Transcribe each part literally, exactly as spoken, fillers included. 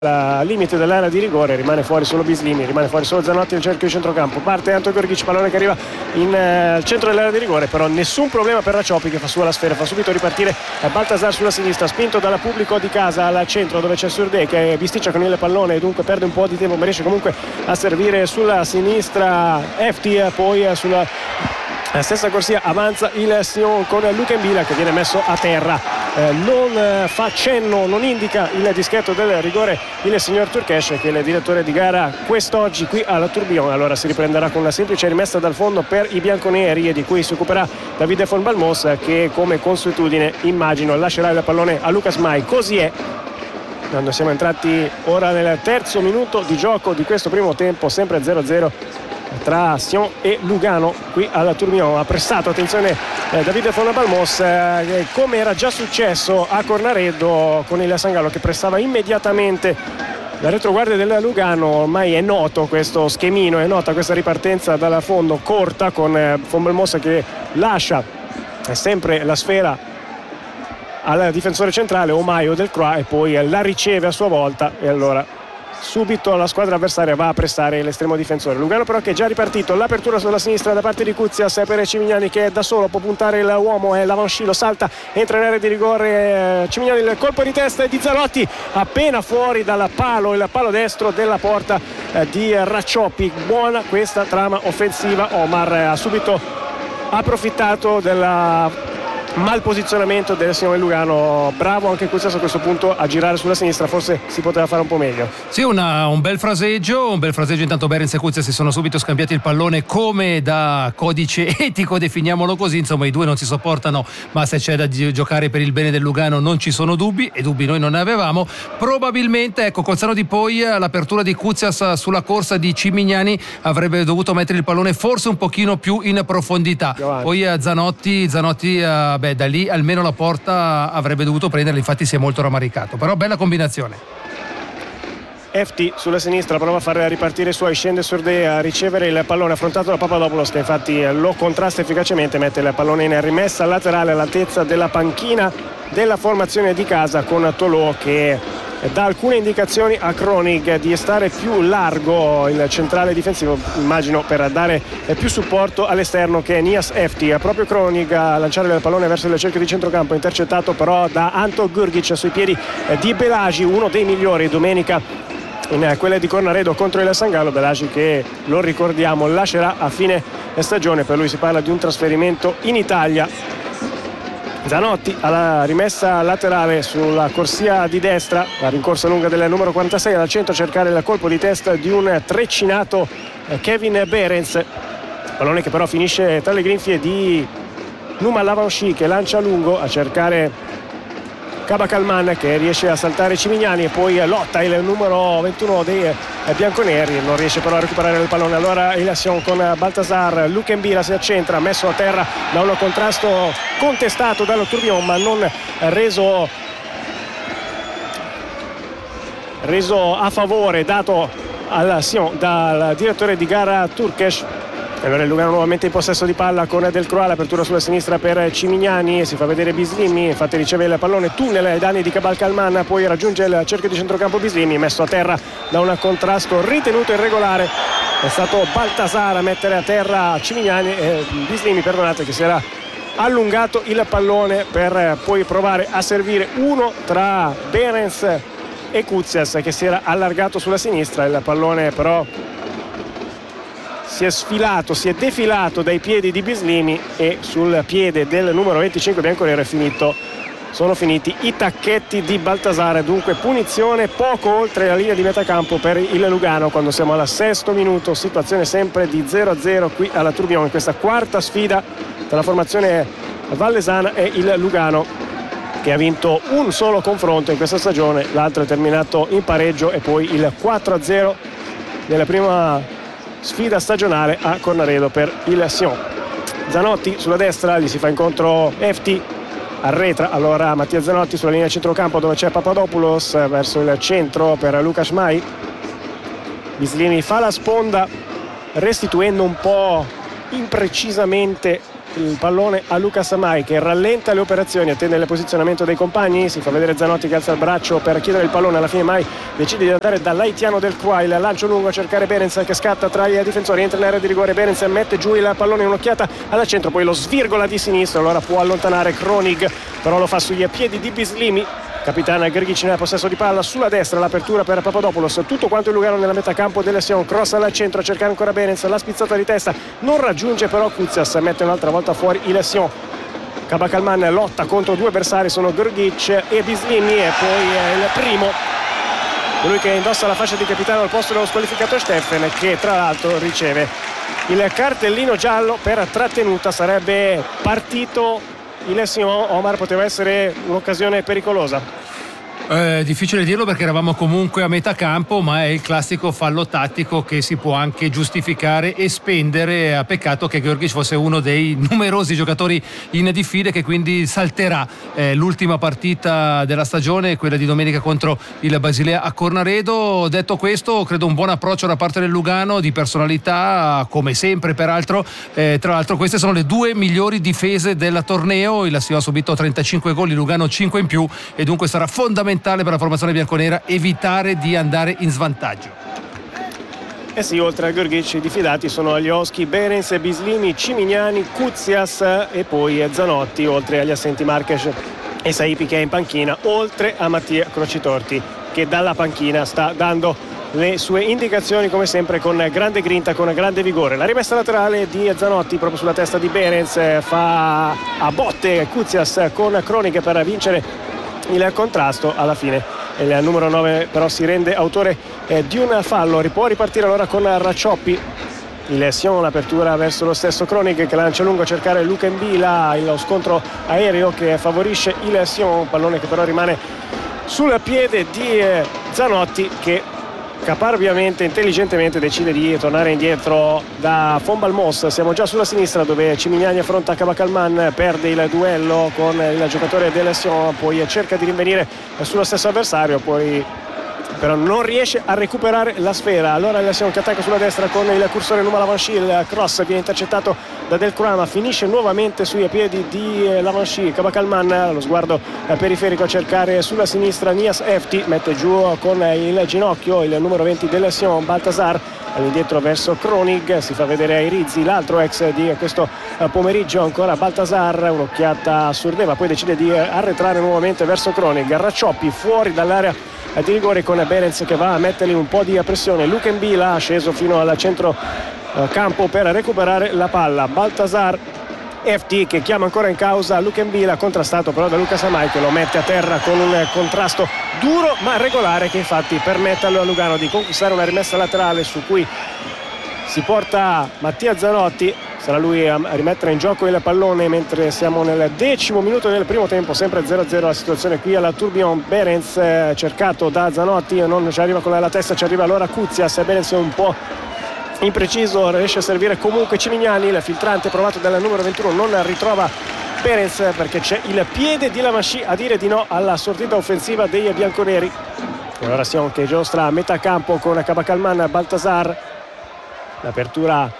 al limite dell'area di rigore, rimane fuori solo Bislimi, rimane fuori solo Zanotti nel cerchio di centrocampo, parte Anto Gorgic, pallone che arriva in uh, centro dell'area di rigore, però nessun problema per Racioppi che fa su la sfera, fa subito ripartire Baltasar sulla sinistra, spinto dal pubblico di casa al centro dove c'è Surde che bisticcia con il pallone e dunque perde un po' di tempo, ma riesce comunque a servire sulla sinistra Efti, poi sulla la stessa corsia avanza il Sion con Luca Imbila che viene messo a terra, eh, non eh, fa cenno, non indica il dischetto del rigore il signor Turkesh, che è il direttore di gara quest'oggi qui alla Tourbillon. Allora si riprenderà con una semplice rimessa dal fondo per i bianconeri e di cui si occuperà Davide von Balmos, che come consuetudine immagino lascerà il pallone a Lucas Mai. Così è, quando siamo entrati ora nel terzo minuto di gioco di questo primo tempo, sempre zero a zero tra Sion e Lugano qui alla Tourbillon. Ha prestato attenzione eh, Davide von Balmos, eh, come era già successo a Cornaredo con il San Gallo che prestava immediatamente la retroguardia del Lugano. Ormai è noto questo schemino, è nota questa ripartenza dal fondo corta con eh, von Balmos che lascia eh, sempre la sfera al difensore centrale Omaio del Croix e poi la riceve a sua volta, e allora subito la squadra avversaria va a prestare l'estremo difensore. Lugano però che è già ripartito, l'apertura sulla sinistra da parte di Kuzias per Cimignani che da solo può puntare l'uomo, è l'avanscilo, salta, entra in area di rigore Cimignani, il colpo di testa di Zanotti appena fuori dal palo, il palo destro della porta di Racioppi. Buona questa trama offensiva, Omar ha subito approfittato della mal posizionamento del signore Lugano. Bravo anche Kuzias a questo punto a girare sulla sinistra, forse si poteva fare un po' meglio. Sì, una, un bel fraseggio, un bel fraseggio. Intanto Behrens e Kuzias si sono subito scambiati il pallone come da codice etico, definiamolo così. Insomma, i due non si sopportano, ma se c'è da gi- giocare per il bene del Lugano non ci sono dubbi, e dubbi noi non ne avevamo. Probabilmente, ecco, col seno di poi l'apertura di Kuzias sulla corsa di Cimignani avrebbe dovuto mettere il pallone forse un pochino più in profondità. Poi Zanotti, Zanotti beh, da lì almeno la porta avrebbe dovuto prenderla, infatti si è molto rammaricato, però bella combinazione. Efti sulla sinistra prova a fare ripartire i suoi, scende Surde a ricevere il pallone affrontato da Papadopoulos che infatti lo contrasta efficacemente, mette il pallone in rimessa laterale all'altezza della panchina della formazione di casa con Tolò che dà alcune indicazioni a Kronig di stare più largo, il centrale difensivo, immagino per dare più supporto all'esterno che è Nias Efti. Proprio Kronig a lanciare il pallone verso il cerchio di centrocampo, intercettato però da Anto Gurgic sui piedi di Belagi, uno dei migliori domenica in quelle di Cornaredo contro il San Gallo. Belagi che, lo ricordiamo, lascerà a fine stagione, per lui si parla di un trasferimento in Italia. Zanotti alla rimessa laterale sulla corsia di destra, la rincorsa lunga del numero quarantasei al centro a cercare il colpo di testa di un treccinato Kevin Behrens, pallone che però finisce tra le grinfie di Numa Lavanchi che lancia a lungo a cercare Kabakalman che riesce a saltare Cimignani e poi lotta il numero ventuno dei bianconeri, non riesce però a recuperare il pallone. Allora il Sion con Baltasar, Luca Imbila si accentra, messo a terra da un contrasto contestato dallo Tourbillon ma non reso reso a favore dato al Sion dal direttore di gara Turkesh. Allora il Lugano nuovamente in possesso di palla con Del Croix, l'apertura sulla sinistra per Cimignani, si fa vedere Bislimi, infatti riceve il pallone, tunnel ai danni di Kabalkalman, poi raggiunge il cerchio di centrocampo Bislimi, messo a terra da un contrasto ritenuto irregolare, è stato Baltasar a mettere a terra Cimignani, eh, Bislimi perdonate che si era allungato il pallone per poi provare a servire uno tra Behrens e Kuzias che si era allargato sulla sinistra, il pallone però si è sfilato, si è defilato dai piedi di Bislimi e sul piede del numero venticinque bianconero è finito, sono finiti i tacchetti di Baltasar, dunque punizione poco oltre la linea di metacampo per il Lugano quando siamo al sesto minuto, situazione sempre di zero a zero qui alla Tourbillon in questa quarta sfida tra la formazione vallesana e il Lugano che ha vinto un solo confronto in questa stagione, l'altro è terminato in pareggio e poi il quattro a zero nella prima sfida stagionale a Cornaredo per il Sion. Zanotti sulla destra, gli si fa incontro Efti, arretra allora Mattia Zanotti sulla linea centrocampo dove c'è Papadopoulos verso il centro per Lucas Mai. Bislimi fa la sponda restituendo un po' imprecisamente il pallone a Lucas Mai, che rallenta le operazioni, attende il posizionamento dei compagni, si fa vedere Zanotti che alza il braccio per chiedere il pallone, alla fine Mai decide di andare dall'haitiano del Croix, il lancio lungo a cercare Behrens che scatta tra i difensori, entra in area di rigore, Behrens mette giù il pallone, un'occhiata alla centro, poi lo svirgola di sinistra, allora può allontanare Kronig, però lo fa sugli piedi di Bislimi. Capitana Grgic nel possesso di palla sulla destra, l'apertura per Papadopoulos, tutto quanto il Lugano nella metà campo delle Sion, cross al centro a cercare ancora Behrens, la spizzata di testa non raggiunge però Koutsias, mette un'altra volta fuori il Sion. Kabakalman lotta contro due avversari, sono Grgic e Bislimi, e poi è il primo, lui che indossa la fascia di capitano al posto dello squalificato Steffen, che tra l'altro riceve il cartellino giallo per trattenuta. Sarebbe partito il Sion, Omar, poteva essere un'occasione pericolosa. Eh, difficile dirlo perché eravamo comunque a metà campo, ma è il classico fallo tattico che si può anche giustificare e spendere. A peccato che Grgic fosse uno dei numerosi giocatori in diffide, che quindi salterà eh, l'ultima partita della stagione, quella di domenica contro il Basilea a Cornaredo. Detto questo, credo un buon approccio da parte del Lugano, di personalità come sempre peraltro. Eh, tra l'altro queste sono le due migliori difese del torneo, il Sion ha subito trentacinque gol, il Lugano cinque in più, e dunque sarà fondamentale per la formazione bianconera evitare di andare in svantaggio. Eh sì, oltre a Grgic i diffidati sono Alioski, Behrens, Bislimi, Cimignani, Koutsias e poi Zanotti, oltre agli assenti Marques e Saipi che è in panchina, oltre a Mattia Crocitorti che dalla panchina sta dando le sue indicazioni come sempre con grande grinta, con grande vigore. La rimessa laterale di Zanotti proprio sulla testa di Behrens, fa a botte Koutsias con Kronig per vincere il contrasto. Alla fine il numero nove però si rende autore eh, di un fallo. Può ripartire allora con Raccioppi. Il Sion, l'apertura verso lo stesso Kronig che lancia lungo a cercare Luca Mbila, lo scontro aereo che favorisce il Sion, pallone che però rimane sul piede di eh, Zanotti, che caparbiamente, intelligentemente decide di tornare indietro da Von Balmos. Siamo già sulla sinistra dove Cimignani affronta Kabakalman, perde il duello con il giocatore del Sion, poi cerca di rinvenire sullo stesso avversario, poi però non riesce a recuperare la sfera. Allora il Sion che attacca sulla destra con il cursore Numa Lavanchi, il cross viene intercettato da Del Croix ma finisce nuovamente sui piedi di Lavanchi. Kabakalman, lo sguardo periferico a cercare sulla sinistra Nias Efti, mette giù con il ginocchio il numero venti del Sion, Baltasar all'indietro verso Kronig, si fa vedere ai Rizzi, l'altro ex di questo pomeriggio, ancora Baltasar, un'occhiata surdeva, poi decide di arretrare nuovamente verso Kronig. Raccioppi fuori dall'area di rigore con Behrens che va a mettergli un po' di pressione. Luca Mbila sceso fino al centro campo per recuperare la palla. Baltasar F T che chiama ancora in causa Luca Mbila, contrastato però da Lucas Amai che lo mette a terra con un contrasto duro ma regolare che infatti permette al Lugano di conquistare una rimessa laterale su cui si porta Mattia Zanotti. Sarà lui a rimettere in gioco il pallone mentre siamo nel decimo minuto del primo tempo, sempre zero a zero la situazione qui alla Tourbillon. Behrens eh, cercato da Zanotti, non ci arriva con la testa, ci arriva allora Koutsias. Behrens è un po' impreciso, riesce a servire comunque Cimignani, il filtrante provato dal numero ventuno non ritrova Behrens perché c'è il piede di Lavanchi a dire di no alla sortita offensiva dei bianconeri. Allora Sion che giostra a metà campo con Kabakalman, Baltasar, l'apertura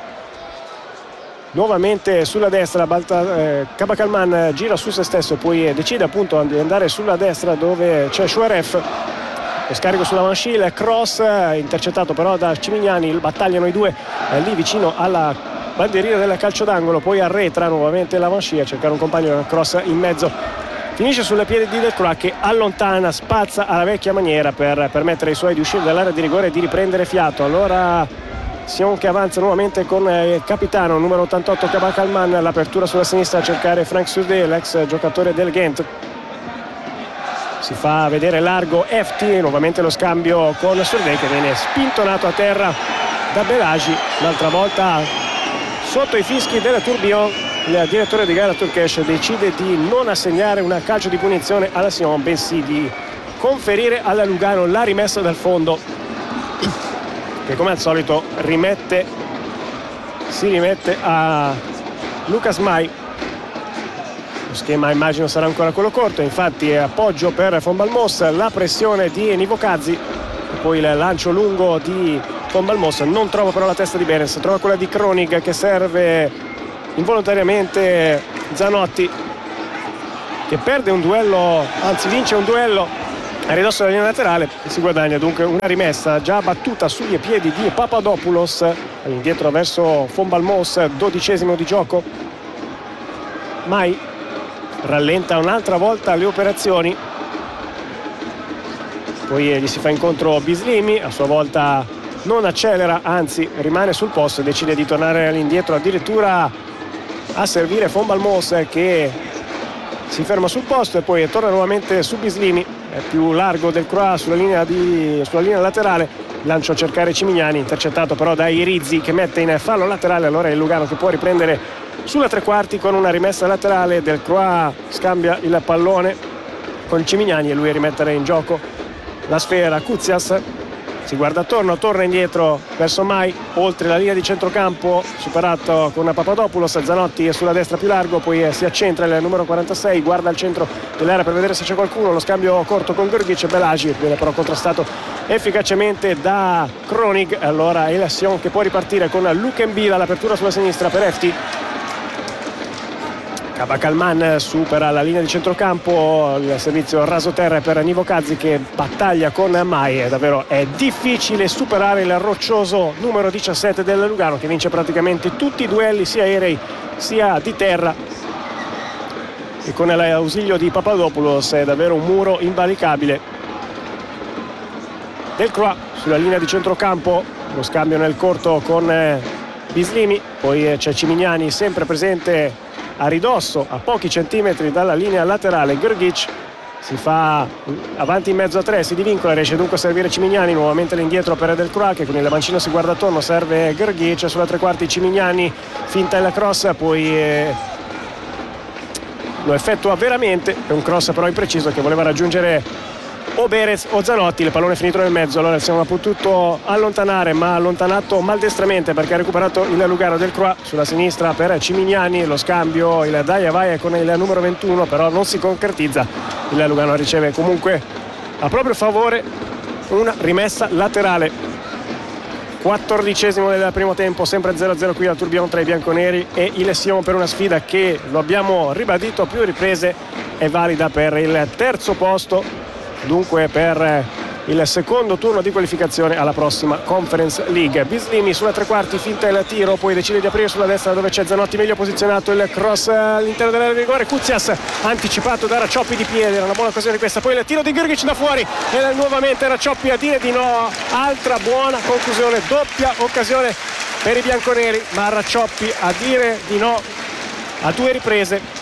nuovamente sulla destra. Balta, eh, Kabakalman gira su se stesso e poi decide appunto di andare sulla destra dove c'è Shuaref. Lo scarico sulla Lavanchi, il cross eh, intercettato però da Cimignani, battagliano i due eh, lì vicino alla bandierina del calcio d'angolo, poi arretra nuovamente Lavanchi a cercare un compagno, del cross in mezzo, finisce sulle piedi di Del Croix che allontana, spazza alla vecchia maniera per permettere ai suoi di uscire dall'area di rigore e di riprendere fiato. Allora Sion che avanza nuovamente con il capitano numero ottantotto Kabakalman, l'apertura sulla sinistra a cercare Frank Sudé, l'ex giocatore del Ghent, si fa vedere largo F T, nuovamente lo scambio con Sudé che viene spintonato a terra da Belagi, l'altra volta sotto i fischi della Tourbillon. Il direttore di gara Turkesh decide di non assegnare una calcio di punizione alla Sion, bensì di conferire alla Lugano la rimessa dal fondo che come al solito rimette si rimette a Lucas Mai. Lo schema immagino sarà ancora quello corto, infatti appoggio per Von Balmos, la pressione di Nivokadzi e poi il lancio lungo di Von Balmos, non trova però la testa di Behrens, trova quella di Kronig che serve involontariamente Zanotti, che perde un duello, anzi vince un duello a ridosso della linea laterale. Si guadagna dunque una rimessa già battuta sui piedi di Papadopoulos, all'indietro verso Fombalmos, dodicesimo di gioco. Mai rallenta un'altra volta le operazioni, poi gli si fa incontro Bislimi, a sua volta non accelera, anzi rimane sul posto e decide di tornare all'indietro, addirittura a servire Fombalmos, che si ferma sul posto e poi torna nuovamente su Bislimi, è più largo del Croix sulla linea, di, sulla linea laterale, lancio a cercare Cimignani, intercettato però da Irizzi che mette in fallo laterale. Allora è il Lugano che può riprendere sulla tre quarti con una rimessa laterale. Del Croix scambia il pallone con Cimignani e lui a rimettere in gioco la sfera. Kuzias si guarda attorno, torna indietro verso Mai, oltre la linea di centrocampo, superato con Papadopoulos. Zanotti è sulla destra più largo, poi si accentra il numero quarantasei, guarda al centro dell'area per vedere se c'è qualcuno. Lo scambio corto con Grgic, Belagi viene però contrastato efficacemente da Kronig. Allora è la Sion che può ripartire con Lukembila, l'apertura sulla sinistra per Efti. Kabakalman supera la linea di centrocampo, il servizio rasoterra per Nivo Kazzi che battaglia con Mai. È davvero è difficile superare il roccioso numero diciassette del Lugano, che vince praticamente tutti i duelli sia aerei sia di terra, e con l'ausilio di Papadopoulos è davvero un muro invalicabile. Del Croix sulla linea di centrocampo, lo scambio nel corto con Bislimi, poi c'è Cimignani sempre presente a ridosso, a pochi centimetri dalla linea laterale. Grgic si fa avanti in mezzo a tre, si divincola, riesce dunque a servire Cimignani, nuovamente all'indietro per Del Croix che con il mancino si guarda attorno, serve Grgic sulla tre quarti. Cimignani finta il cross, poi eh, lo effettua veramente, è un cross però impreciso che voleva raggiungere o Berez o Zanotti. Il pallone è finito nel mezzo, allora si è potuto allontanare, ma allontanato maldestramente perché ha recuperato il Lugano. Del Croix sulla sinistra per Cimignani, lo scambio, il Daia vai con il numero ventuno, però non si concretizza. Il Lugano riceve comunque a proprio favore una rimessa laterale. Quattordicesimo del primo tempo, sempre zero a zero qui al Tourbillon tra i bianconeri e il Sion, per una sfida che, lo abbiamo ribadito a più riprese, è valida per il terzo posto, dunque per il secondo turno di qualificazione alla prossima Conference League. Bislimi sulla tre quarti, finta il tiro, poi decide di aprire sulla destra dove c'è Zanotti meglio posizionato, il cross all'interno dell'area di rigore. Kuzias anticipato da Raccioppi di piede, era una buona occasione questa, poi il tiro di Grgic da fuori e nuovamente Raccioppi a dire di no. Altra buona conclusione, doppia occasione per i bianconeri, ma Raccioppi a dire di no a due riprese.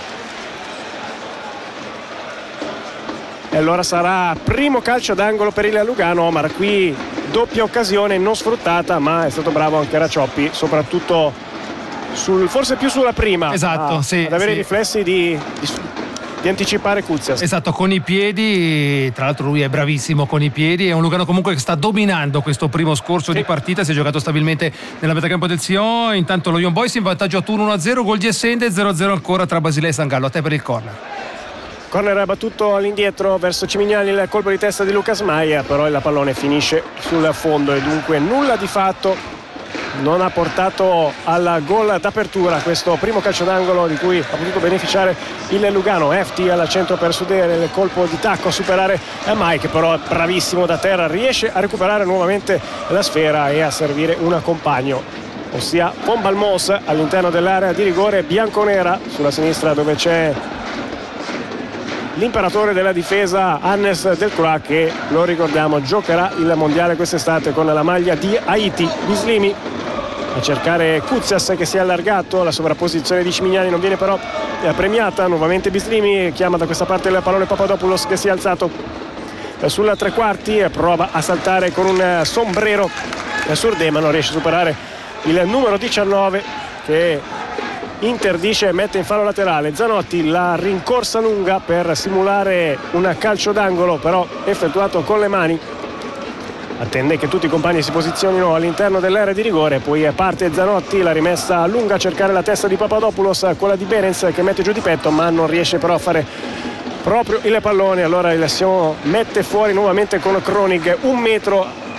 E allora sarà primo calcio d'angolo per il Lugano. Omar, qui doppia occasione non sfruttata, ma è stato bravo anche Raccioppi, soprattutto sul, forse più sulla prima, esatto, a, sì, ad avere sì. i riflessi di, di, di anticipare Kuzias. Esatto, con i piedi, tra l'altro lui è bravissimo con i piedi, è un Lugano comunque che sta dominando questo primo scorcio sì. di partita, si è giocato stabilmente nella metacampo del Sion. Intanto lo Young Boys in vantaggio a turno uno a zero, gol di Essende, zero a zero ancora tra Basilea e San Gallo. A te per il corner. Corner battuto all'indietro verso Cimignani, il colpo di testa di Lucas Maia, però il pallone finisce sul fondo e dunque nulla di fatto. Non ha portato al gol d'apertura questo primo calcio d'angolo di cui ha potuto beneficiare il Lugano. Efti al centro per Sudere, il colpo di tacco a superare Mai, che però è bravissimo da terra, riesce a recuperare nuovamente la sfera e a servire un compagno, ossia Fombalmos all'interno dell'area di rigore bianconera, sulla sinistra dove c'è l'imperatore della difesa Hannes Del Croix, che lo ricordiamo giocherà il mondiale quest'estate con la maglia di Haiti. Bislimi a cercare Kuzias che si è allargato, la sovrapposizione di Cimignani non viene però premiata, nuovamente Bislimi chiama da questa parte il pallone Papadopoulos che si è alzato sulla tre quarti e prova a saltare con un sombrero Surde, ma non riesce a superare il numero diciannove che interdisce e mette in fallo laterale. Zanotti, la rincorsa lunga per simulare un calcio d'angolo però effettuato con le mani, attende che tutti i compagni si posizionino all'interno dell'area di rigore, poi parte Zanotti, la rimessa lunga a cercare la testa di Papadopoulos, quella di Berens che mette giù di petto ma non riesce però a fare proprio il pallone. Allora il Sion mette fuori nuovamente con Kronig, un metro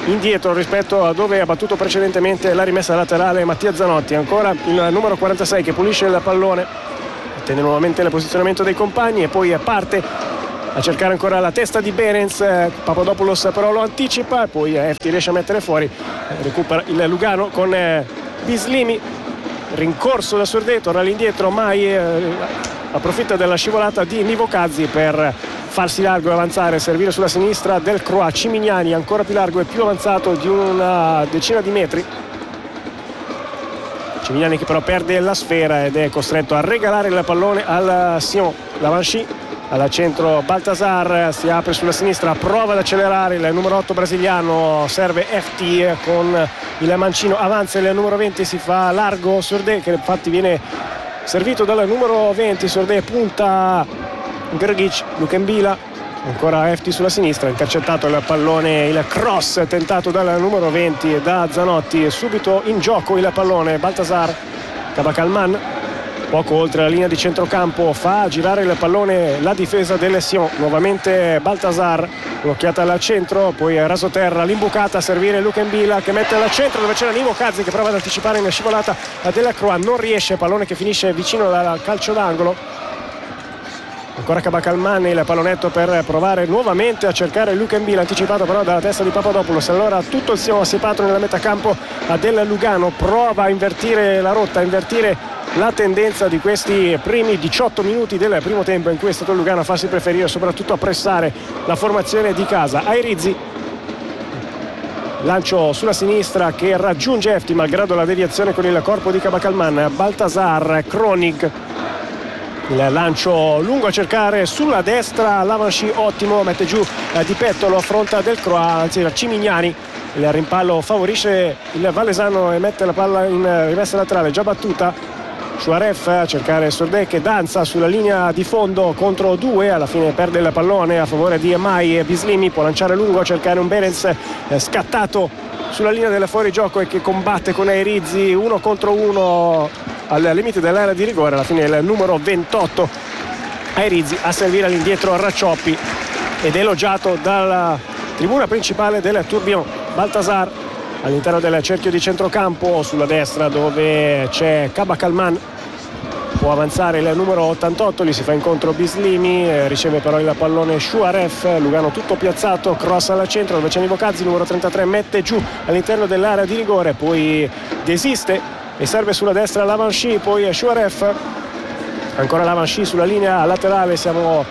indietro rispetto a dove ha battuto precedentemente la rimessa laterale Mattia Zanotti. Ancora il numero quarantasei che pulisce il pallone, attende nuovamente il posizionamento dei compagni e poi parte a cercare ancora la testa di Behrens. Papadopoulos però lo anticipa e poi Efti riesce a mettere fuori, recupera il Lugano con Bislimi, rincorso da Surdè, torna all'indietro, Mai approfitta della scivolata di Nivokazzi per farsi largo e avanzare, servire sulla sinistra del Croix. Cimignani ancora più largo e più avanzato di una decina di metri. Cimignani che però perde la sfera ed è costretto a regalare il pallone al Sion. Lavanchi al centro, Baltasar si apre sulla sinistra, prova ad accelerare il numero otto brasiliano, serve F T con il mancino, avanza il numero venti, si fa largo Surdè che infatti viene servito dal numero venti. Surdè punta Grgic, Lukembila, ancora F T sulla sinistra, intercettato il pallone, il cross tentato dal numero venti e da Zanotti, e subito in gioco il pallone Baltasar. Kabakalman poco oltre la linea di centrocampo fa girare il pallone la difesa del Sion, nuovamente Baltasar, un'occhiata al centro, poi rasoterra, l'imbucata a servire Lukembila che mette al centro dove c'era Nivokazzi che prova ad anticipare in scivolata della Croix, non riesce, pallone che finisce vicino al calcio d'angolo. Ancora Kabakalman, il pallonetto per provare nuovamente a cercare Lukembila, anticipato però dalla testa di Papadopoulos. Allora tutto il Sion assipato nella metacampo del Lugano, prova a invertire la rotta, a invertire la tendenza di questi primi diciotto minuti del primo tempo in cui è stato il Lugano a farsi preferire, soprattutto a pressare la formazione di casa. Airizzi, lancio sulla sinistra che raggiunge Efti malgrado la deviazione con il corpo di Kabakalman. Baltasar, Kronig, il lancio lungo a cercare sulla destra, Lavanchi ottimo, mette giù eh, di petto, lo affronta del Croix, anzi Cimignani, il rimpallo favorisce il Valesano e mette la palla in rimessa laterale già battuta. Shuaref a cercare Surdè che danza sulla linea di fondo contro due, alla fine perde il pallone a favore di Mai e Bislimi, può lanciare lungo a cercare un Behrens eh, scattato sulla linea del fuorigioco e che combatte con Airizzi uno contro uno al limite dell'area di rigore. Alla fine il numero ventotto Airizzi a servire all'indietro a Raccioppi ed elogiato dalla tribuna principale del Tourbillon. Baltasar all'interno del cerchio di centrocampo sulla destra dove c'è Kabakalman, può avanzare il numero ottantotto, lì si fa incontro Bislimi, eh, riceve però il pallone Shuaref. Lugano tutto piazzato, cross al centro dove c'è Nivokazzi, numero trentatré, mette giù all'interno dell'area di rigore, poi desiste e serve sulla destra Lavanchi, poi Shuaref, ancora Lavanchi sulla linea laterale, siamo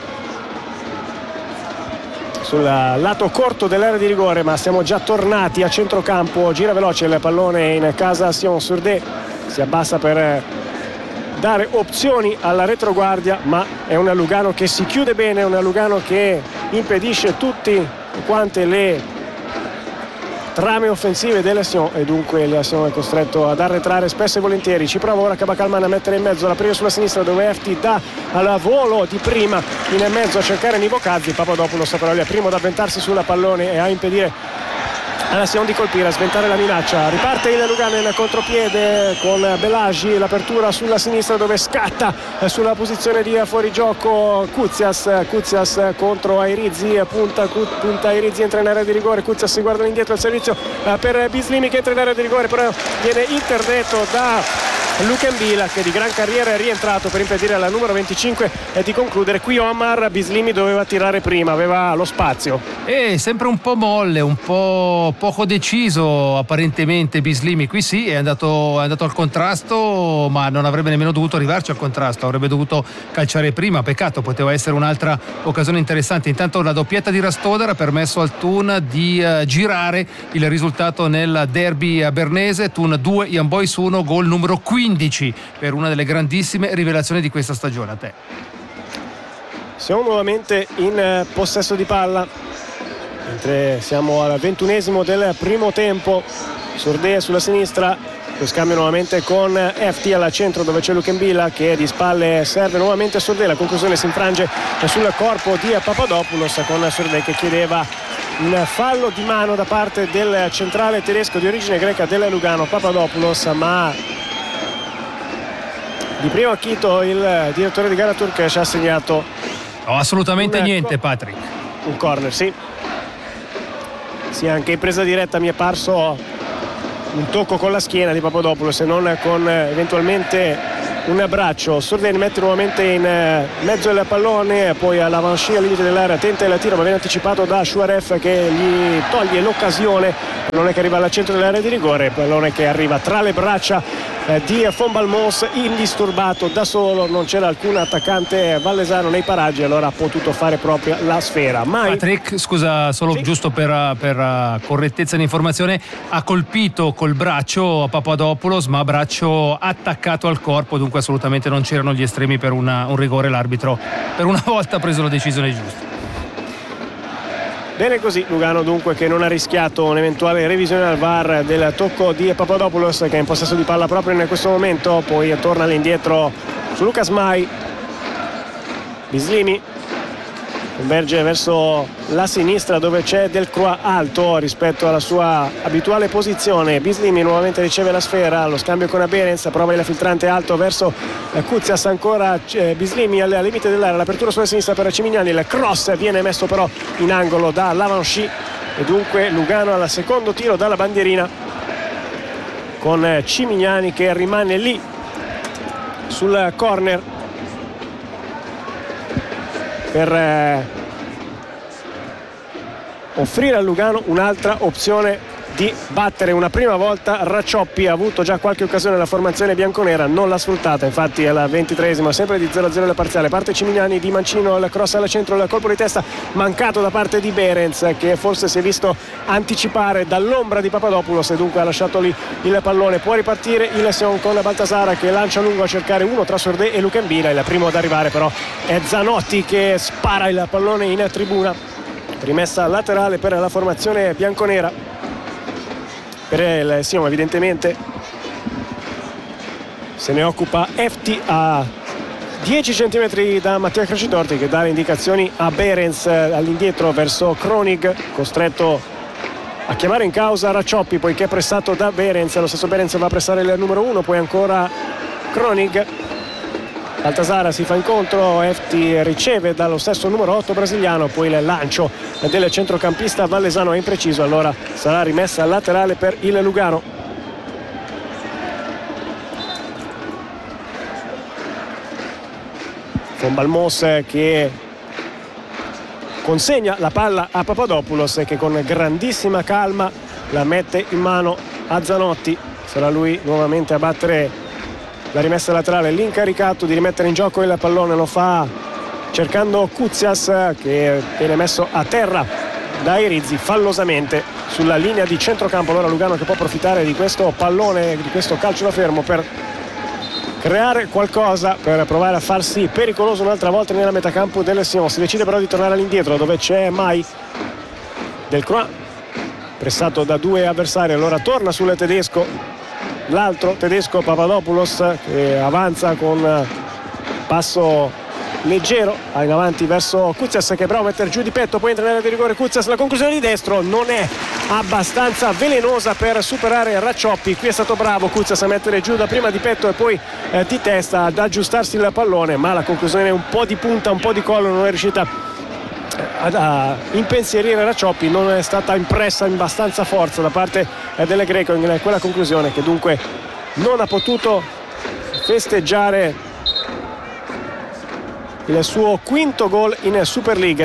sul lato corto dell'area di rigore ma siamo già tornati a centrocampo, gira veloce il pallone in casa Sion. Surdè si abbassa per dare opzioni alla retroguardia, ma è un Lugano che si chiude bene, è un Lugano che impedisce tutte quante le trame offensive della Sion e dunque la Sion è costretto ad arretrare spesso e volentieri. Ci prova ora Kabakalman a mettere in mezzo, la prima sulla sinistra dove Efti dà al volo di prima in mezzo a cercare Nivokazzi. Papadopoulos però è primo ad avventarsi sulla pallone e a impedire alla Sion di colpire, a sventare la minaccia. Riparte il Lugano in contropiede con Belagi, l'apertura sulla sinistra dove scatta sulla posizione di fuorigioco Koutsias. Koutsias contro Airizzi, punta, punta Airizzi, entra in area di rigore, Koutsias si guarda indietro, il servizio per Bislimi che entra in area di rigore però viene interdetto da Lukembila che di gran carriera è rientrato per impedire alla numero venticinque e di concludere. Qui Omar Bislimi doveva tirare prima, aveva lo spazio e sempre un po' molle, un po' poco deciso apparentemente Bislimi. Qui sì è andato, è andato al contrasto ma non avrebbe nemmeno dovuto arrivarci al contrasto, avrebbe dovuto calciare prima, peccato, poteva essere un'altra occasione interessante. Intanto la doppietta di Rastoder ha permesso al Thun di uh, girare il risultato nel derby bernese. Thun due, Young Boys uno, gol numero quindici per una delle grandissime rivelazioni di questa stagione. A te. Siamo nuovamente in possesso di palla mentre siamo al ventunesimo del primo tempo. Surdè sulla sinistra, lo scambio nuovamente con F T al centro dove c'è Lukembila che di spalle serve nuovamente Surdè, la conclusione si infrange sul corpo di Papadopoulos con Surdè che chiedeva un fallo di mano da parte del centrale tedesco di origine greca del Lugano Papadopoulos, ma di primo acchito il direttore di gara Turkesh ha segnato oh, assolutamente un, niente Patrick un corner, sì. Sì, anche in presa diretta mi è parso un tocco con la schiena di Papadopoulos, se non con eventualmente un abbraccio. Surdeni mette nuovamente in mezzo il pallone, poi all'avancée al limite dell'area tenta il tiro, ma viene anticipato da Shuaref che gli toglie l'occasione. Pallone che arriva al centro dell'area di rigore, pallone che arriva tra le braccia eh, di Fon Balmos, indisturbato da solo, non c'era alcun attaccante vallesano nei paraggi, allora ha potuto fare proprio la sfera. Mai... Patrick, scusa, solo sì. giusto per, per correttezza di informazione, ha colpito col braccio a Papadopoulos, ma braccio attaccato al corpo, dunque assolutamente non c'erano gli estremi per una, un rigore. L'arbitro per una volta ha preso la decisione giusta. Bene così, Lugano dunque che non ha rischiato un'eventuale revisione al V A R del tocco di Papadopoulos, che è in possesso di palla proprio in questo momento, poi torna all'indietro su Lucas Mai. Bislimi converge verso la sinistra dove c'è Delcroix alto rispetto alla sua abituale posizione. Bislimi nuovamente riceve la sfera, lo scambio con Aberens, prova il filtrante alto verso Kuzias, ancora Bislimi al limite dell'area, l'apertura sulla sinistra per Cimignani, il cross viene messo però in angolo da Lavanchy e dunque Lugano al secondo tiro dalla bandierina con Cimignani che rimane lì sul corner per eh, offrire a Lugano un'altra opzione di battere. Una prima volta Raccioppi ha avuto già qualche occasione la formazione bianconera, non l'ha sfruttata, infatti alla ventitreesima sempre di zero a zero la parziale, parte Cimignani, Di Mancino, il cross al centro, il colpo di testa mancato da parte di Berens che forse si è visto anticipare dall'ombra di Papadopoulos e dunque ha lasciato lì il pallone. Può ripartire il Sion con Baltasara che lancia lungo a cercare uno tra Sordè e Lucambina, il primo ad arrivare però è Zanotti che spara il pallone in tribuna. Rimessa laterale per la formazione bianconera. Per il Sion evidentemente se ne occupa Efti a dieci centimetri da Mattia Crescitorti che dà le indicazioni a Berens all'indietro verso Kronig, costretto a chiamare in causa Raccioppi poiché è pressato da Berens. Lo stesso Berens va a pressare il numero uno, poi ancora Kronig. Baltasara si fa incontro, Efti riceve dallo stesso numero otto brasiliano, poi il lancio del centrocampista vallesano è impreciso, allora sarà rimessa laterale per il Lugano. Con Balmos che consegna la palla a Papadopoulos che con grandissima calma la mette in mano a Zanotti, sarà lui nuovamente a battere la rimessa laterale. L'incaricato di rimettere in gioco il pallone lo fa cercando Kuzias che viene messo a terra da Irizzi fallosamente sulla linea di centrocampo. Allora Lugano che può approfittare di questo pallone, di questo calcio da fermo per creare qualcosa, per provare a farsi pericoloso un'altra volta nella metacampo del Sion. Si decide però di tornare all'indietro dove c'è Mai. Delcroix pressato da due avversari, allora torna sul tedesco, l'altro tedesco Papadopoulos che avanza con passo leggero in avanti verso Kuzias che prova a mettere giù di petto, poi entra nell'area di rigore Kuzias, la conclusione di destro non è abbastanza velenosa per superare Raccioppi. Qui è stato bravo Kuzias a mettere giù da prima di petto e poi eh, di testa ad aggiustarsi il pallone, ma la conclusione un po' di punta, un po' di collo non è riuscita ad a impensierire Raccioppi, non è stata impressa in abbastanza forza da parte eh, delle Greco in quella conclusione che dunque non ha potuto festeggiare il suo quinto gol in Super League.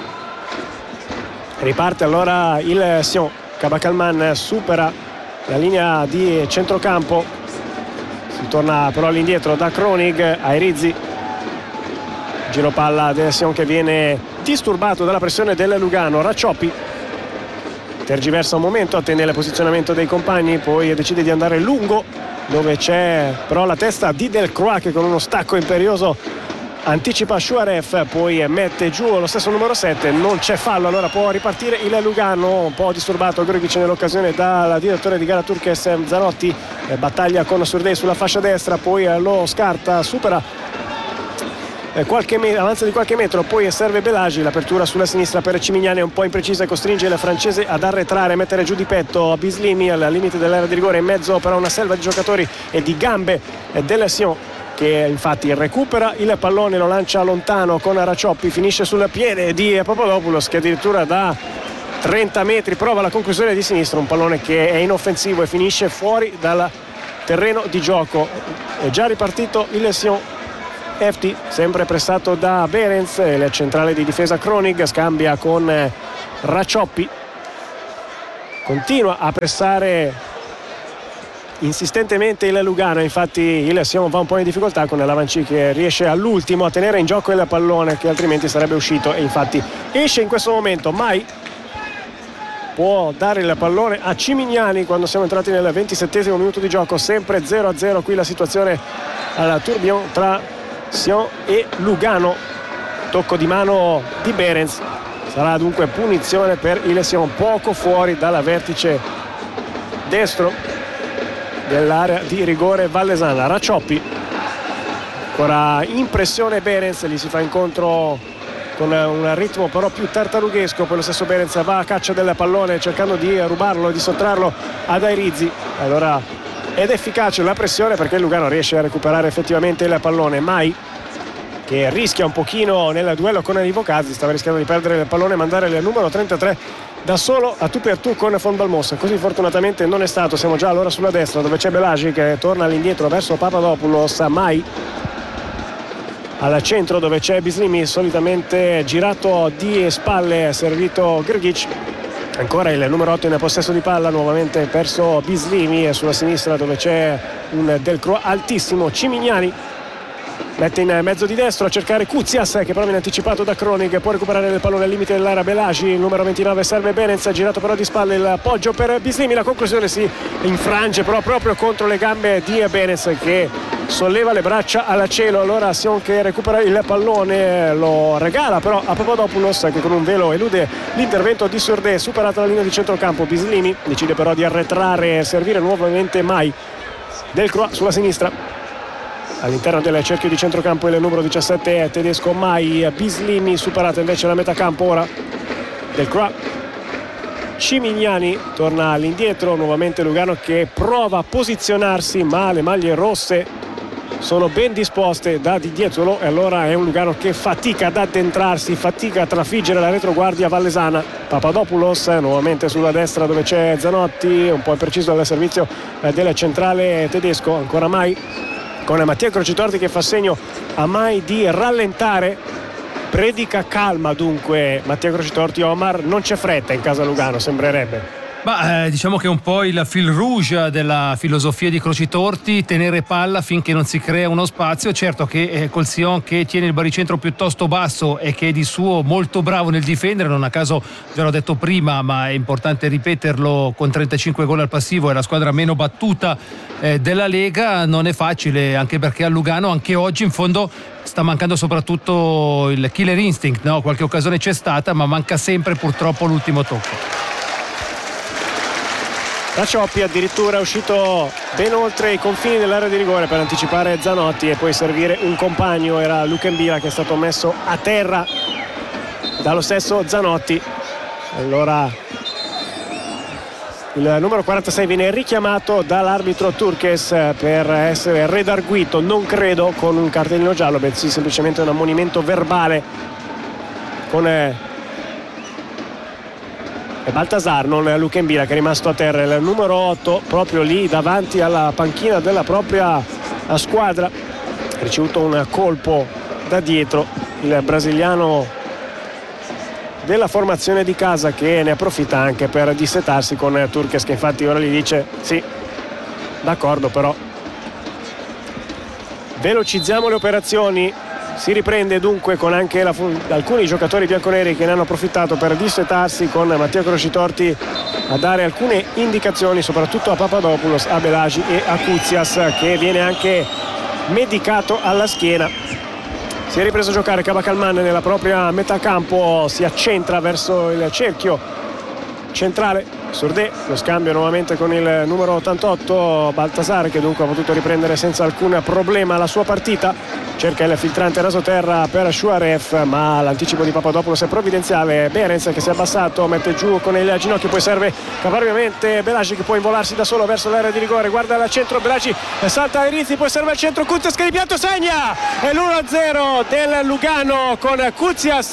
Riparte allora il Sion, Kabacalman supera la linea di centrocampo, si torna però all'indietro da Kronig a Irizzi, giro palla del Sion che viene disturbato dalla pressione del Lugano. Raccioppi tergiversa un momento, attende il posizionamento dei compagni, poi decide di andare lungo dove c'è però la testa di Delcroix che con uno stacco imperioso anticipa Shuaref, poi mette giù lo stesso numero sette, non c'è fallo, allora può ripartire il Lugano. Un po' disturbato Grgic nell'occasione dal direttore di gara Turques Zanotti, battaglia con Surdei sulla fascia destra, poi lo scarta, supera qualche me- avanza di qualche metro, poi serve Belagi, l'apertura sulla sinistra per Cimignani è un po' imprecisa e costringe il francese ad arretrare, a mettere giù di petto Bislimi al limite dell'area di rigore, in mezzo però una selva di giocatori e di gambe del Sion che infatti recupera il pallone, lo lancia lontano con Raccioppi, finisce sul piede di Papadopoulos che addirittura dà trenta metri, prova la conclusione di sinistra, un pallone che è inoffensivo e finisce fuori dal terreno di gioco. È già ripartito il Sion F T, sempre pressato da Behrens, il centrale di difesa Kronig scambia con Racioppi, continua a pressare insistentemente il Lugano, infatti il Sion va un po' in difficoltà con l'Avanci che riesce all'ultimo a tenere in gioco il pallone che altrimenti sarebbe uscito, e infatti esce in questo momento. Mai può dare il pallone a Cimignani quando siamo entrati nel ventisettesimo minuto di gioco, sempre zero a zero qui la situazione alla Tourbillon tra Sion e Lugano. Tocco di mano di Behrens, sarà dunque punizione per il Sion, poco fuori dalla vertice destro dell'area di rigore vallesana. Racioppi, ancora impressione Behrens, gli si fa incontro con un ritmo però più tartarughesco, poi lo stesso Behrens va a caccia del pallone cercando di rubarlo, di sottrarlo ad Airizzi, allora ed efficace la pressione perché il Lugano riesce a recuperare effettivamente il pallone. Mai che rischia un pochino nel duello con Livocazzi, stava rischiando di perdere il pallone e mandare il numero trentatré da solo a tu per tu con Von Balmos, così fortunatamente non è stato. Siamo già allora sulla destra dove c'è Belagi che torna all'indietro verso Papadopoulos, Mai al centro dove c'è Bislimi, solitamente girato di spalle, servito Grgic, ancora il numero otto in possesso di palla, nuovamente perso Bislimi, e sulla sinistra dove c'è un Delcroix altissimo, Cimignani mette in mezzo di destro a cercare Kuzias che però viene anticipato da Kronig, può recuperare il pallone al limite dell'area Belagi, il numero ventinove serve Behrens, girato però di spalle il appoggio per Bislimi, la conclusione si infrange però proprio contro le gambe di Behrens che solleva le braccia al cielo. Allora Sion che recupera il pallone, lo regala però a Papadopoulos che con un velo elude l'intervento di Surdé, superata la linea di centrocampo. Bislimi decide però di arretrare e servire nuovamente Mai. Delcroix sulla sinistra, all'interno del cerchio di centrocampo il numero diciassette è tedesco Mai. Bislimi superata invece la metà campo ora Delcroix. Cimignani torna all'indietro, nuovamente Lugano che prova a posizionarsi ma le maglie rosse sono ben disposte da Didier Zolo, e allora è un Lugano che fatica ad addentrarsi, fatica a trafiggere la retroguardia vallesana. Papadopoulos nuovamente sulla destra dove c'è Zanotti, un po' impreciso al servizio del centrale tedesco, ancora Mai con Mattia Crocitorti che fa segno a Mai di rallentare, predica calma dunque Mattia Crocitorti. Omar, non c'è fretta in casa Lugano, sembrerebbe. Ma eh, diciamo che è un po' il fil rouge della filosofia di Crocitorti, tenere palla finché non si crea uno spazio. Certo che eh, col Sion che tiene il baricentro piuttosto basso e che è di suo molto bravo nel difendere, non a caso già l'ho detto prima ma è importante ripeterlo, con trentacinque gol al passivo è la squadra meno battuta eh, della Lega, non è facile, anche perché a Lugano anche oggi in fondo sta mancando soprattutto il killer instinct, no? Qualche occasione c'è stata ma manca sempre purtroppo l'ultimo tocco. Racioppi addirittura è uscito ben oltre i confini dell'area di rigore per anticipare Zanotti e poi servire un compagno, era Luckenbier che è stato messo a terra dallo stesso Zanotti. Allora il numero quarantasei viene richiamato dall'arbitro Turques per essere redarguito, non credo con un cartellino giallo, bensì semplicemente un ammonimento verbale con eh, Baltasar, non Luckenbier che è rimasto a terra. Il numero otto proprio lì davanti alla panchina della propria squadra ha ricevuto un colpo da dietro il brasiliano della formazione di casa, che ne approfitta anche per dissetarsi con Turques che infatti ora gli dice sì, d'accordo, però velocizziamo le operazioni. Si riprende dunque con anche la, alcuni giocatori bianconeri che ne hanno approfittato per dissetarsi, con Mattia Crocitorti a dare alcune indicazioni soprattutto a Papadopoulos, a Belagi e a Kuzias che viene anche medicato alla schiena. Si è ripreso a giocare Cabacalman nella propria metà campo, si accentra verso il cerchio centrale. Surdé, lo scambio nuovamente con il numero ottantotto Baltasar che dunque ha potuto riprendere senza alcun problema la sua partita, cerca il filtrante rasoterra per Shuaref ma l'anticipo di Papadopoulos è provvidenziale. Behrens che si è abbassato, mette giù con il ginocchio, poi serve caparbiamente Belagi che può involarsi da solo verso l'area di rigore, guarda al centro Belagi, salta Airizzi, poi serve al centro Kuzias che di piatto segna, è l'uno a zero del Lugano con Kuzias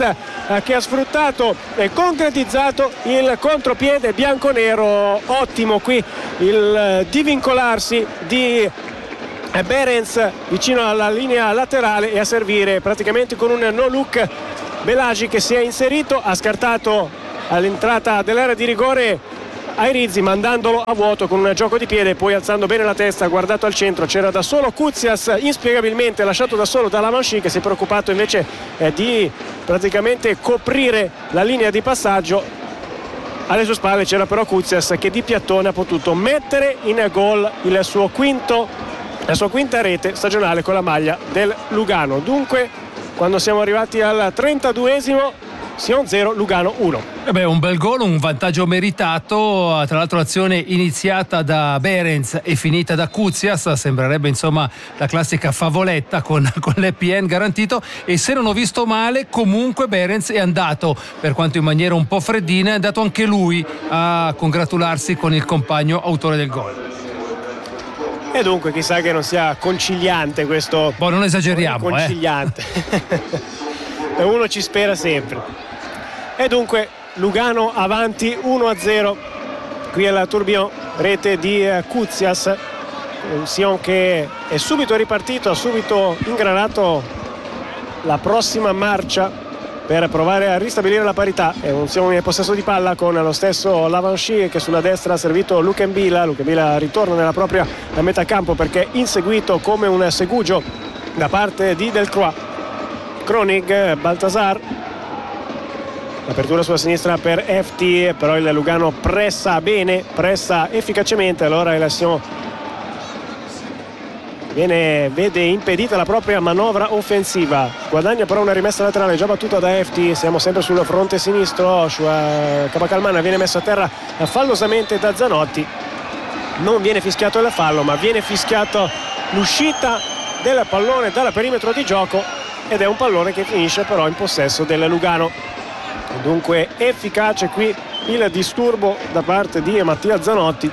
eh, che ha sfruttato e concretizzato il contropiede bianconero. Ottimo qui il eh, divincolarsi di Behrens vicino alla linea laterale e a servire praticamente con un no look Belagi, che si è inserito, ha scartato all'entrata dell'area di rigore Airizzi, mandandolo a vuoto con un gioco di piede, poi alzando bene la testa, ha guardato al centro, c'era da solo Koutsias, inspiegabilmente lasciato da solo da Lavanchi, che si è preoccupato invece eh, di praticamente coprire la linea di passaggio. Alle sue spalle c'era però Koutsias, che di piattone ha potuto mettere in gol il suo quinto, la sua quinta rete stagionale con la maglia del Lugano. Dunque, quando siamo arrivati al trentaduesimo, Sion zero, Lugano uno. Eh beh, un bel gol, un vantaggio meritato. Tra l'altro l'azione iniziata da Behrens e finita da Koutsias, sembrerebbe insomma la classica favoletta con, con l'E P N garantito, e se non ho visto male comunque Behrens è andato, per quanto in maniera un po' freddina, è andato anche lui a congratularsi con il compagno autore del gol. E dunque chissà che non sia conciliante questo. Boh, non esageriamo, conciliante. Eh. Uno ci spera sempre. E dunque Lugano avanti uno a zero qui alla Tourbillon, rete di Koutsias. Sion che è subito ripartito, ha subito ingranato la prossima marcia per provare a ristabilire la parità. E un Sion in possesso di palla con lo stesso Lavanchi, che sulla destra ha servito Luke Mbila. Luke Mbila ritorna nella propria metà campo perché inseguito come un segugio da parte di Delcroix. Kronig, Baltasar, l'apertura sulla sinistra per F T, però il Lugano pressa bene, pressa efficacemente. Allora il Sion Viene, vede impedita la propria manovra offensiva, guadagna però una rimessa laterale già battuta da F T. Siamo sempre sul fronte sinistro. Kabakalman viene messo a terra fallosamente da Zanotti, non viene fischiato il fallo, ma viene fischiato l'uscita del pallone dal perimetro di gioco, ed è un pallone che finisce però in possesso del Lugano. Dunque efficace qui il disturbo da parte di Mattia Zanotti,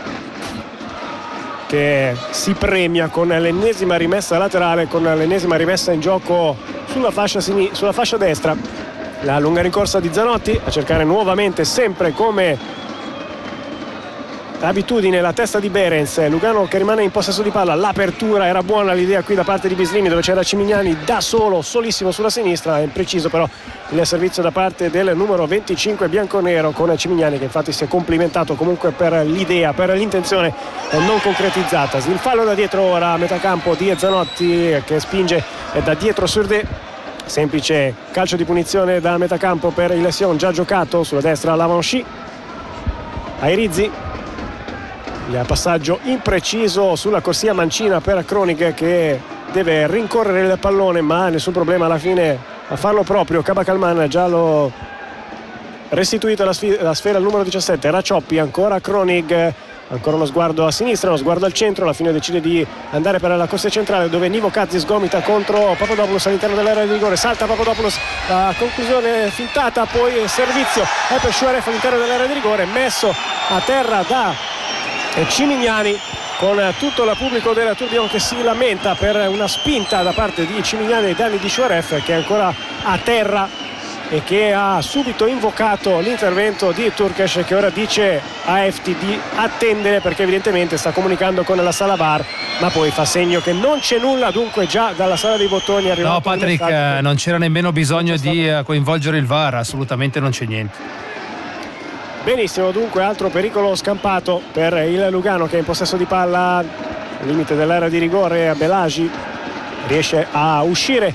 che si premia con l'ennesima rimessa laterale, con l'ennesima rimessa in gioco sulla fascia, sin- sulla fascia destra. La lunga rincorsa di Zanotti a cercare nuovamente, sempre come abitudine, la testa di Behrens. Lugano che rimane in possesso di palla. L'apertura era buona, l'idea qui da parte di Bislimi, dove c'era Cimignani da solo, solissimo sulla sinistra. È impreciso però il servizio da parte del numero venticinque bianconero, con Cimignani che infatti si è complimentato comunque per l'idea, per l'intenzione non concretizzata. Il fallo da dietro ora a metà campo di Zanotti, che spinge da dietro Surde. Semplice calcio di punizione da metà campo per il Sion, già giocato. Sulla destra Lavanchi, Airizzi, il passaggio impreciso sulla corsia mancina per Kronig, che deve rincorrere il pallone, ma nessun problema alla fine a farlo proprio. Kabakalman già lo restituito la, sf- la sfera al numero diciassette, Racioppi, ancora Kronig, ancora uno sguardo a sinistra, uno sguardo al centro. Alla fine decide di andare per la corsia centrale, dove Nivo Kazis gomita contro Papadopoulos all'interno dell'area di rigore. Salta Papadopoulos, la conclusione fintata, poi servizio è per Shuaref all'interno dell'area di rigore, messo a terra da Cimignani, con tutto il pubblico della Tourbillon che si lamenta per una spinta da parte di Cimignani ai danni di Shuaref, che è ancora a terra e che ha subito invocato l'intervento di Turkesh, che ora dice a F T di attendere perché evidentemente sta comunicando con la sala V A R, ma poi fa segno che non c'è nulla. Dunque già dalla sala dei bottoni è arrivato. No Patrick, eh, non c'era nemmeno bisogno di eh, coinvolgere il V A R, assolutamente non c'è niente. Benissimo, dunque altro pericolo scampato per il Lugano, che è in possesso di palla al limite dell'area di rigore. Belagi riesce a uscire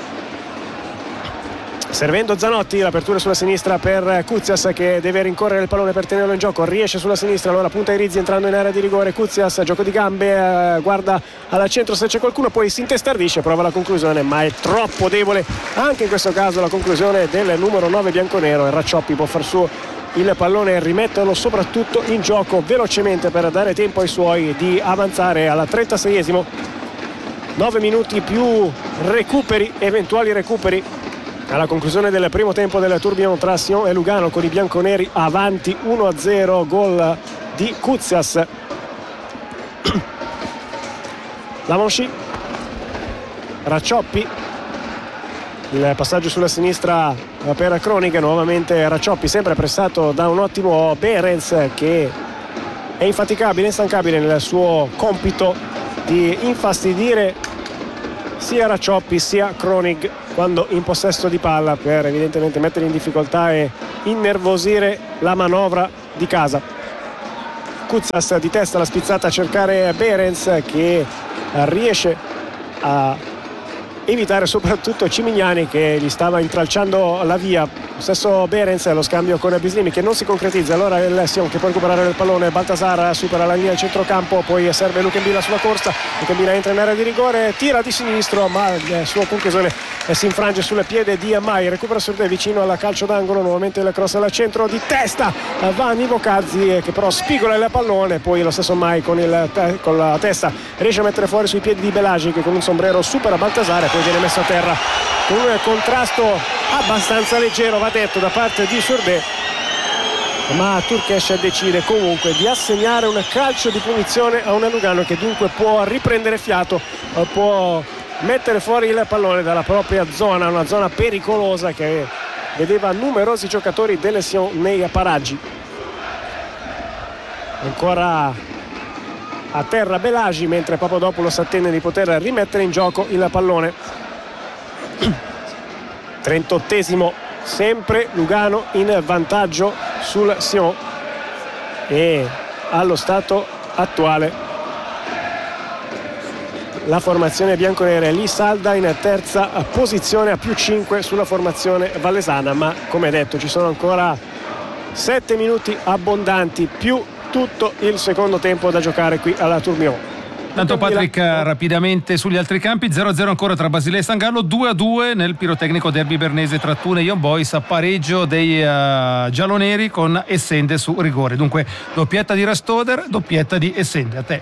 servendo Zanotti. L'apertura sulla sinistra per Koutsias, che deve rincorrere il pallone per tenerlo in gioco. Riesce sulla sinistra, allora punta Airizzi entrando in area di rigore. Koutsias, gioco di gambe, eh, guarda al centro se c'è qualcuno, poi si intestardisce, prova la conclusione, ma è troppo debole anche in questo caso la conclusione del numero nove bianconero. E Racioppi può far suo il pallone e rimetterlo soprattutto in gioco velocemente per dare tempo ai suoi di avanzare alla trentaseiesimo. nove minuti più recuperi, eventuali recuperi alla conclusione del primo tempo del Tourbillon tra Sion e Lugano, con i bianconeri avanti uno a zero. Gol di Koutsias. Lavanchi, Racioppi, il passaggio sulla sinistra per Kronig. Nuovamente Racioppi, sempre pressato da un ottimo Behrens, che è infaticabile, instancabile nel suo compito di infastidire sia Racioppi sia Kronig quando in possesso di palla, per evidentemente mettere in difficoltà e innervosire la manovra di casa. Kucas di testa, la spizzata a cercare Behrens, che riesce a evitare soprattutto Cimignani, che gli stava intralciando la via. Stesso Behrens, lo scambio con Bislimi che non si concretizza. Allora il Sion che può recuperare il pallone, Baltasar supera la linea del centrocampo, poi serve Lucembilla sulla corsa. Lucembilla entra in area di rigore, tira di sinistro, ma il suo conclusione si infrange sul piede di Mai. Recupera Surde vicino alla calcio d'angolo, nuovamente il cross al centro, di testa va Nivo Kazzi, che però spigola il pallone. Poi lo stesso Mai con, il, con la testa riesce a mettere fuori sui piedi di Belagi, che con un sombrero supera Baltasar, poi viene messo a terra con un contrasto abbastanza leggero, va detto, da parte di Surde, ma Turkesh decide comunque di assegnare un calcio di punizione a una Lugano che dunque può riprendere fiato, può mettere fuori il pallone dalla propria zona, una zona pericolosa che vedeva numerosi giocatori delle Sion nei paraggi. Ancora a terra Belagi, mentre Papadopoulos attende di poter rimettere in gioco il pallone. trentottesimo, sempre Lugano in vantaggio sul Sion, e allo stato attuale la formazione bianconera è lì salda in terza posizione a più cinque sulla formazione vallesana, ma come detto ci sono ancora sette minuti abbondanti più tutto il secondo tempo da giocare qui alla Tourmion. Tanto Patrick, rapidamente sugli altri campi, zero a zero ancora tra Basilea e San Gallo, due a due nel pirotecnico derby bernese tra Thun e Young Boys, a pareggio dei uh, gialloneri con Essende su rigore. Dunque doppietta di Rastoder, doppietta di Essende. A te.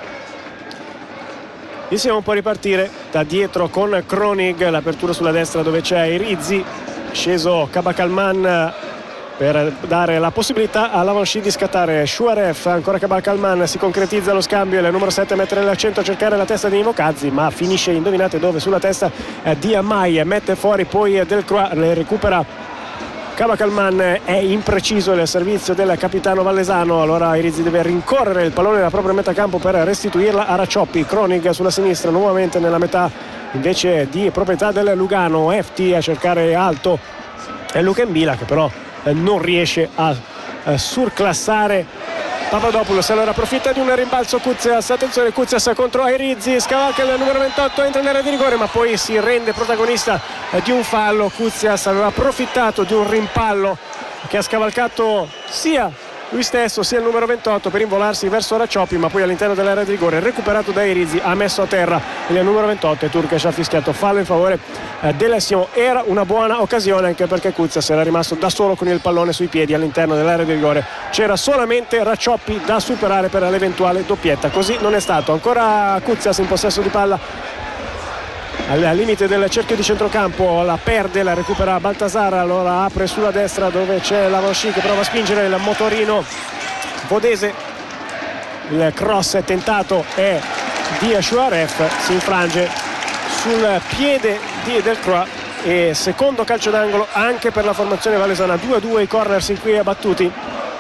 Iniziamo un po' a ripartire da dietro con Kronig, l'apertura sulla destra dove c'è Irizzi, sceso Kabakalman per dare la possibilità all'Avanchi di scattare. Shuaref, ancora Kabakalman, si concretizza lo scambio, il numero sette mette l'accento a cercare la testa di Nivo Kazzi, ma finisce, indovinate dove, sulla testa eh, di Amai, mette fuori poi Delcroix, le recupera Kabakalman, è impreciso il servizio del capitano vallesano. Allora Irizzi deve rincorrere il pallone della propria metà campo per restituirla a Racioppi. Kronig sulla sinistra, nuovamente nella metà invece di proprietà del Lugano. Efti a cercare alto è Lucembilla, che però non riesce a surclassare Papadopoulos. Allora approfitta di un rimbalzo Kucas, attenzione Kucas contro Irizzi, scavalca il numero ventotto, entra nell'area di rigore, ma poi si rende protagonista di un fallo. Kucas aveva approfittato di un rimpallo che ha scavalcato sia lui stesso sia il numero ventotto per involarsi verso Racioppi, ma poi all'interno dell'area di rigore, recuperato da Irizzi, ha messo a terra il numero ventotto e Turkesh ha fischiato fallo in favore eh, della Sion. Era una buona occasione, anche perché Kucas era rimasto da solo con il pallone sui piedi all'interno dell'area di rigore, c'era solamente Racioppi da superare per l'eventuale doppietta. Così non è stato. Ancora Kucas in possesso di palla al limite del cerchio di centrocampo, la perde, la recupera Baltasar, allora apre sulla destra dove c'è Lavanchi che prova a spingere il motorino vodese, il cross è tentato è di Shuaref, si infrange sul piede di Delcroix e secondo calcio d'angolo anche per la formazione valesana. Due a due i corner sin qui battuti,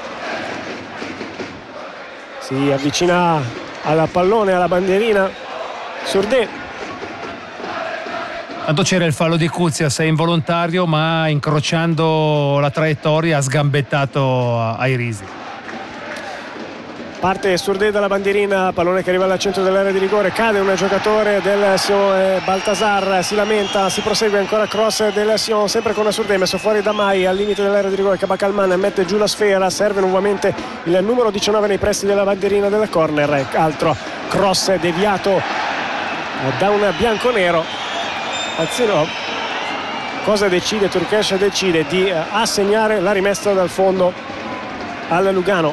si avvicina al pallone, alla bandierina Surde. Tanto c'era il fallo di Kucas, è involontario, ma incrociando la traiettoria ha sgambettato a Irizzi. Parte Surde dalla bandierina, pallone che arriva al centro dell'area di rigore, cade un giocatore del Sion, Baltasar si lamenta, si prosegue, ancora cross del Sion, sempre con Surde, messo fuori da Mai al limite dell'area di rigore. Kabakalman mette giù la sfera, serve nuovamente il numero diciannove nei pressi della bandierina del corner, altro cross deviato da un bianconero. Anzi no, cosa decide Turkesh? Decide di assegnare la rimessa dal fondo al Lugano.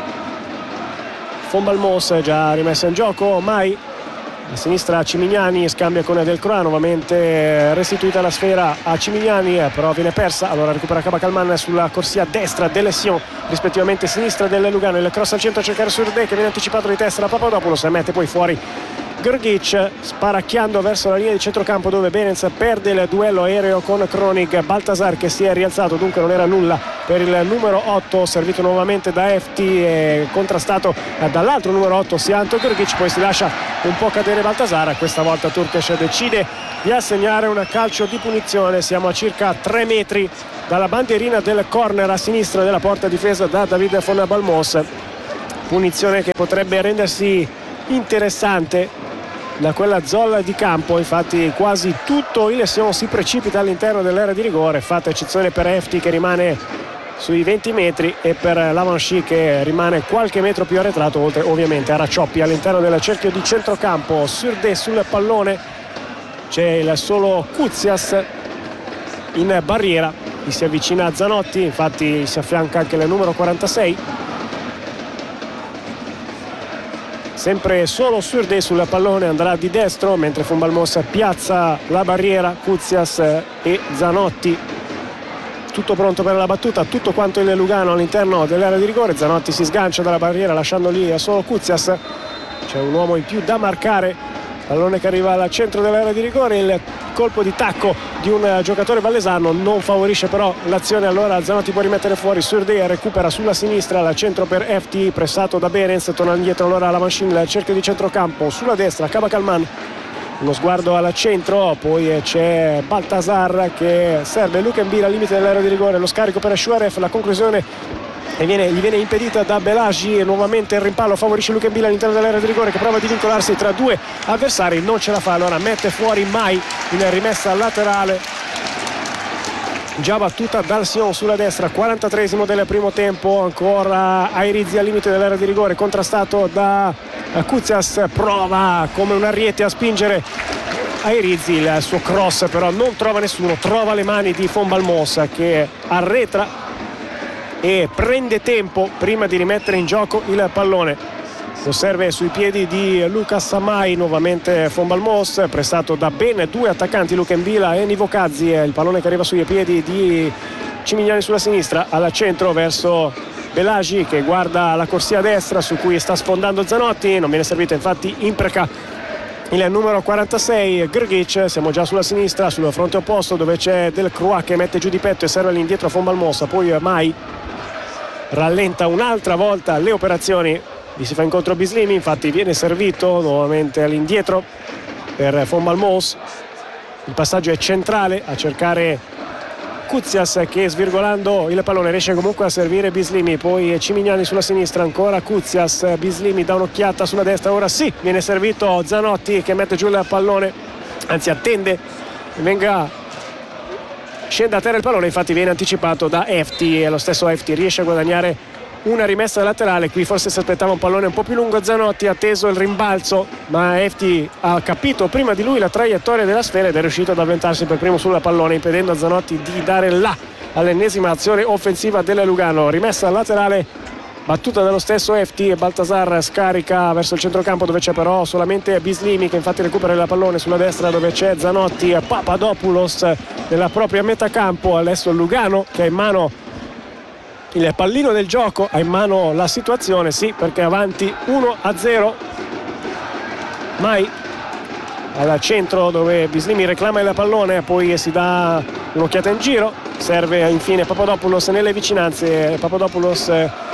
Fonbalmos già rimessa in gioco, Mai a sinistra Cimignani, scambia con Delcroix, nuovamente restituita la sfera a Cimignani, però viene persa, allora recupera Kabakalman sulla corsia destra delle Sion, rispettivamente sinistra del Lugano, il cross al centro a cercare Surde che viene anticipato di testa da Papadopoulos e mette poi fuori Grgic, sparacchiando verso la linea di centrocampo dove Behrens perde il duello aereo con Kronig. Baltasar che si è rialzato, dunque non era nulla per il numero otto, servito nuovamente da F T e contrastato dall'altro numero otto Sianto Grgic, poi si lascia un po' cadere Baltasar. Questa volta Turkesh decide di assegnare un calcio di punizione. Siamo a circa tre metri dalla bandierina del corner a sinistra della porta difesa da David von Balmos. Punizione che potrebbe rendersi interessante da quella zona di campo, infatti quasi tutto il Sion si precipita all'interno dell'area di rigore, fatta eccezione per F T che rimane sui venti metri e per Lavanchi che rimane qualche metro più arretrato, oltre ovviamente a Racioppi all'interno del cerchio di centrocampo. Surde sul pallone, c'è il solo Kuzias in barriera, gli si avvicina a Zanotti, infatti si affianca anche il numero quarantasei. Sempre solo Surde sul pallone, andrà di destro mentre Von Balmos piazza la barriera. Kuzias e Zanotti tutto pronto per la battuta, tutto quanto il Lugano all'interno dell'area di rigore. Zanotti si sgancia dalla barriera lasciando lì solo Kuzias, c'è un uomo in più da marcare, pallone che arriva al centro dell'area di rigore. Il colpo di tacco di un giocatore vallesano non favorisce però l'azione, allora Zanotti può rimettere fuori. Surde recupera sulla sinistra, al centro per F T, pressato da Behrens, torna indietro allora la Manchin, il cerchio di centrocampo sulla destra Kabakalman, uno sguardo al centro, poi c'è Baltasar che serve Lukenbil al limite dell'area di rigore, lo scarico per Shuaref, la conclusione e viene, gli viene impedita da Belagi e nuovamente il rimpallo favorisce Lukenbil all'interno dell'area di rigore che prova a divincolarsi tra due avversari, non ce la fa, allora mette fuori Mai in rimessa laterale, già battuta dal Sion sulla destra. Quarantatreesimo del primo tempo, ancora Airizzi al limite dell'area di rigore, contrastato da Kuzias, prova come un ariete a spingere Airizzi, il suo cross però non trova nessuno, trova le mani di Von Balmos che arretra e prende tempo prima di rimettere in gioco il pallone. Lo serve sui piedi di Lucas Samai, nuovamente Von Balmos, pressato da ben due attaccanti, Lukenbila e Nivokazzi. Il pallone che arriva sui piedi di Cimignani sulla sinistra, al centro verso Belagi che guarda la corsia a destra su cui sta sfondando Zanotti, non viene servito, infatti impreca il numero quarantasei Grgic. Siamo già sulla sinistra, sul fronte opposto dove c'è Delcroix che mette giù di petto e serve all'indietro a Von Balmos, poi Mai rallenta un'altra volta le operazioni, vi si fa incontro Bislimi, infatti viene servito nuovamente all'indietro per Von Balmos. Il passaggio è centrale a cercare Kuzias che svirgolando il pallone riesce comunque a servire Bislimi, poi Cimignani sulla sinistra, ancora Kuzias, Bislimi dà un'occhiata sulla destra, ora sì, viene servito Zanotti che mette giù il pallone, anzi attende venga scende a terra il pallone, infatti viene anticipato da F T e lo stesso F T riesce a guadagnare una rimessa laterale. Qui forse si aspettava un pallone un po' più lungo, Zanotti ha atteso il rimbalzo ma F T ha capito prima di lui la traiettoria della sfera ed è riuscito ad avventarsi per primo sul pallone, impedendo a Zanotti di dare là all'ennesima azione offensiva del Lugano. Rimessa laterale battuta dallo stesso F T e Baltasar scarica verso il centrocampo dove c'è però solamente Bislimi che infatti recupera il pallone sulla destra dove c'è Zanotti e Papadopoulos nella propria metà campo. Adesso Lugano che ha in mano il pallino del gioco, ha in mano la situazione, sì, perché è avanti uno a zero. Mai al centro dove Bislimi reclama il pallone, poi si dà un'occhiata in giro, serve infine Papadopoulos nelle vicinanze. Papadopoulos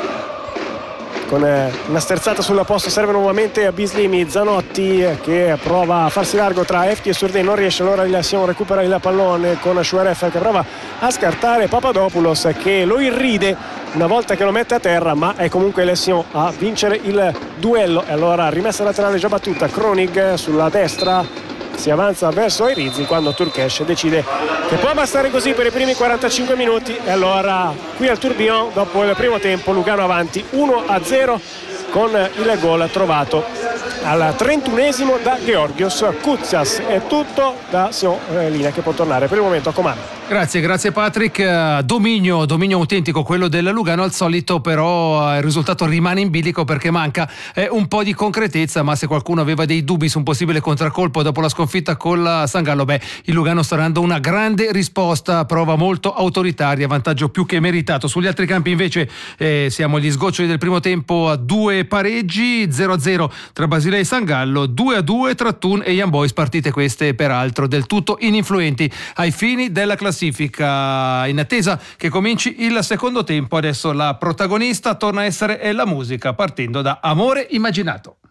con una sterzata sulla posta serve nuovamente a Bislimi. Zanotti che prova a farsi largo tra F T e Surde, non riesce, allora il Sion recupera il pallone con Shuaref che prova a scartare Papadopoulos che lo irride una volta che lo mette a terra, ma è comunque il Sion a vincere il duello. E allora rimessa laterale già battuta, Kronig sulla destra si avanza verso Airizzi quando Turkesh decide che può bastare così per i primi quarantacinque minuti e allora qui al Tourbillon dopo il primo tempo Lugano avanti uno a zero con il gol trovato al trentunesimo da Georgios Kuzias. È tutto da Sion, eh, linea che può tornare per il momento a comando. Grazie, grazie Patrick. Dominio, dominio autentico quello del Lugano, al solito però il risultato rimane in bilico perché manca eh, un po' di concretezza, ma se qualcuno aveva dei dubbi su un possibile contraccolpo dopo la sconfitta con la San Gallo, beh, il Lugano sta dando una grande risposta, prova molto autoritaria, vantaggio più che meritato. Sugli altri campi invece eh, siamo agli sgoccioli del primo tempo a due pareggi, zero a zero tra Basilea e San Gallo, due a due tra Thun e Young Boys, partite queste peraltro del tutto ininfluenti ai fini della classifica. In attesa che cominci il secondo tempo, adesso la protagonista torna a essere la musica, partendo da Amore Immaginato.